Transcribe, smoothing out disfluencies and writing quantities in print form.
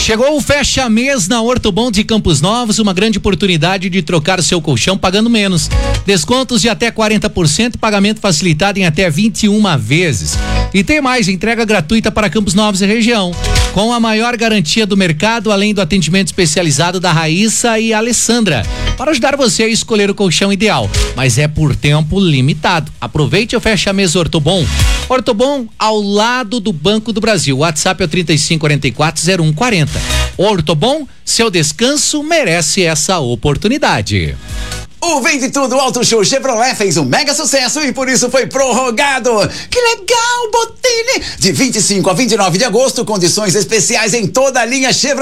Chegou o fecha-mês na Ortobon de Campos Novos, uma grande oportunidade de trocar o seu colchão pagando menos. Descontos de até 40% e pagamento facilitado em até 21 vezes. E tem mais, entrega gratuita para Campos Novos e região. Com a maior garantia do mercado, além do atendimento especializado da Raíssa e Alessandra, para ajudar você a escolher o colchão ideal, mas é por tempo limitado. Aproveite o fecha-mês Ortobon. Ortobon ao lado do Banco do Brasil. WhatsApp é o 3544-0140. Ortobon, seu descanso merece essa oportunidade. O Vende Tudo Auto Show Chevrolet fez um mega sucesso e por isso foi prorrogado. Que legal, Botini! De 25 a 29 de agosto, condições especiais em toda a linha Chevrolet.